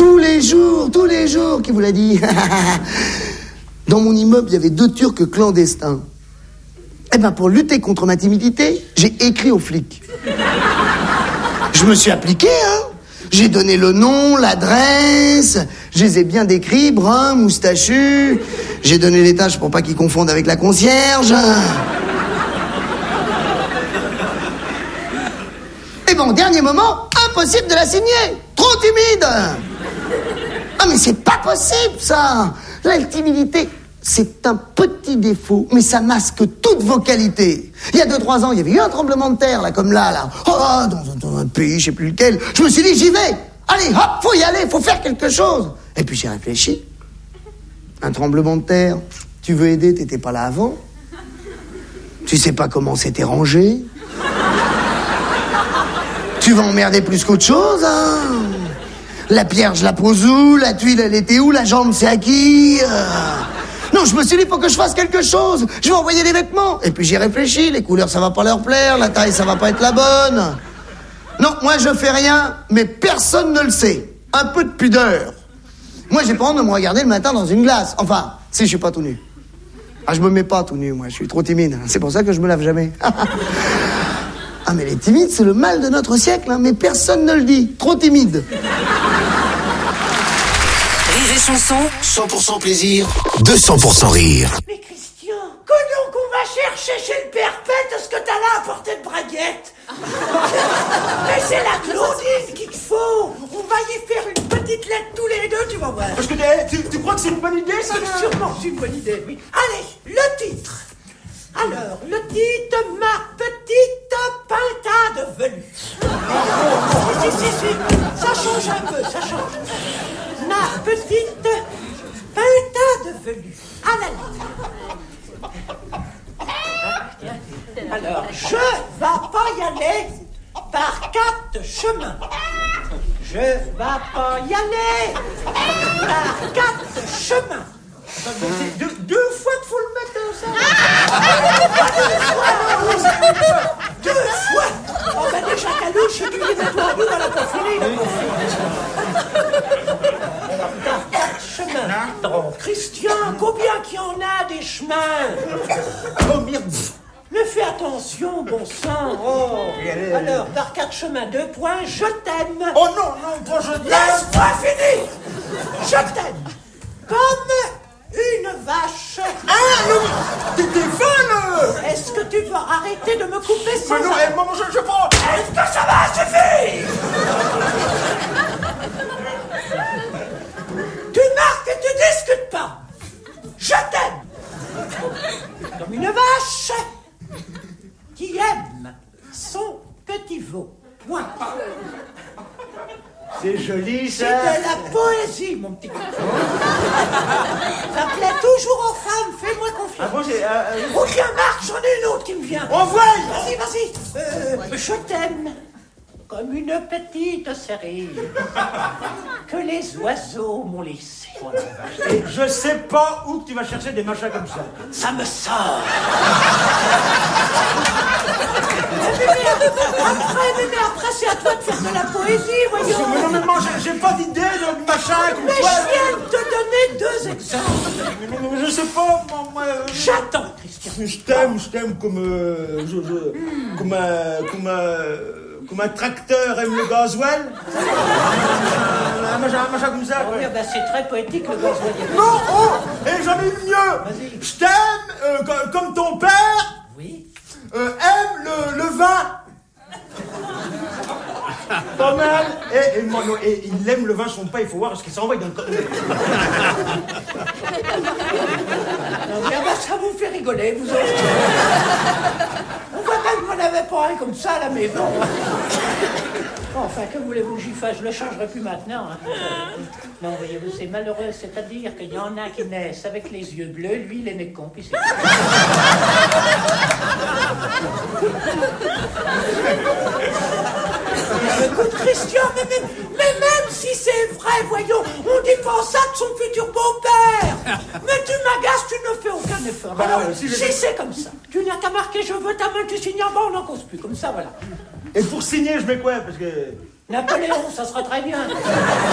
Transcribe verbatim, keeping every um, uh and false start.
Tous les jours, tous les jours, qui vous l'a dit? Dans mon immeuble, il y avait deux Turcs clandestins. Eh ben, pour lutter contre ma timidité, j'ai écrit aux flics. Je me suis appliqué, hein. J'ai donné le nom, l'adresse, je les ai bien décrits, bruns, moustachus. J'ai donné les tâches pour pas qu'ils confondent avec la concierge. Et bon, dernier moment, impossible de la signer. Trop timide. Ah, mais c'est pas possible, ça. La timidité, c'est un petit défaut, mais ça masque toutes vos qualités. Il y a deux, trois ans, il y avait eu un tremblement de terre, là, comme là, là. Oh, dans, dans un pays, je sais plus lequel. Je me suis dit, j'y vais. Allez, hop, faut y aller, faut faire quelque chose. Et puis j'ai réfléchi. Un tremblement de terre, tu veux aider, t'étais pas là avant. Tu sais pas comment c'était rangé. Tu vas emmerder plus qu'autre chose, hein. La pierre, je la pose où? La tuile, elle était où? La jambe, c'est à qui? euh... Non, je me suis dit, faut que je fasse quelque chose. Je vais envoyer des vêtements. Et puis j'ai réfléchi, les couleurs, ça va pas leur plaire, la taille, ça va pas être la bonne. Non, moi, je fais rien, mais personne ne le sait. Un peu de pudeur. Moi, j'ai pas honte de me regarder le matin dans une glace. Enfin, si je suis pas tout nu. Ah, je me mets pas tout nu, moi, je suis trop timide. C'est pour ça que je me lave jamais. Ah, mais les timides, c'est le mal de notre siècle, hein, mais personne ne le dit. Trop timide. Rire et chanson, cent pour cent plaisir, deux cents pour cent rire. Mais Christian, quand donc on va chercher chez le perpète ce que t'as là à portée de braguette? Mais c'est la Claudine qu'il te faut. On va y faire une petite lettre tous les deux, tu vas voir. Parce que tu, tu crois que c'est une bonne idée, ça? Sûrement, c'est une bonne idée, oui. Allez, le titre. Alors, le titre, ma petite pinta de velours. Si, si, si, ça change un peu, ça change. Ma petite pinta de velours. À la lettre. Alors, je vais pas y aller par quatre chemins. Je vais pas y aller par quatre chemins. C'est deux, deux fois qu'il faut le mettre, ça. Deux fois. Oh ben déjà Calouche, tu lui mets toi nous dans la confinée. Par quatre chemins. Christian, combien qu'il y en a des chemins? Oh merde. Mais fais attention, bon sang. Oh. Alors, par quatre chemins, deux points, je t'aime. Oh non, non, pas je t'aime. Laisse-moi finir. Je t'aime. Comme une vache. Ah, t'es folle. Est-ce que tu vas arrêter de me couper sans Mais non, arrêt? eh, maman, je, je prends. Est-ce que ça va suffire? Tu marques et tu discutes pas. Je t'aime. Comme une vache qui aime son petit veau. Point. C'est joli, ça. C'est de la poésie, mon petit copain. Ça plaît toujours aux femmes, fais-moi confiance. Ah bon, c'est... Euh, euh... Oh tiens, Marc, j'en ai une autre qui me vient. On voit. Vas-y, vas-y. Euh, je t'aime comme une petite série que les oiseaux m'ont laissée. Voilà. Et je sais pas où que tu vas chercher des machins comme ça. Ça me sort. mais, mais, après, mais, mais après, c'est à toi de faire de la poésie, voyons. Mais non, mais moi, j'ai, j'ai pas d'idée de machin comme Mais toi. je viens de te donner deux exemples. Mais, mais, mais je sais pas, moi... moi euh... J'attends, Christian. Je t'aime, je t'aime comme... Euh, je, je, mm. Comme un... Comme un... Comme un tracteur aime le gasoil. Un machin, un machin comme ça, quoi. Oh, bah, c'est très poétique, le gasoil. Non, oh, et j'en ai une mieux. Vas-y. Je t'aime euh, comme, comme ton père Oui. euh, aime le, le vin. Pas mal. Et, et, moi, non, et il aime le vin, son pas, il faut voir ce qu'il s'envoie dans le corps. Non, mais bah, ça vous fait rigoler, vous autres. On voit bien que vous n'avez pas un comme ça, là, mais bon. Enfin, que voulez-vous que j'y fasse? Je le changerai plus maintenant. Hein. Non, voyez-vous, c'est malheureux. C'est-à-dire qu'il y en a qui naissent avec les yeux bleus, lui, il est né con, puis c'est... Écoute, Christian, mais, mais, mais même si c'est vrai, voyons, on dit pas ça de son futur beau-père. Mais tu m'agaces, tu ne fais aucun effort. Bah, Alors, euh, si je... si c'est comme ça, tu n'as qu'à marquer je veux ta main, tu signes en bas, on n'en cause plus, comme ça, voilà. Et pour signer, je mets quoi? Parce que... Napoléon, ça sera très bien.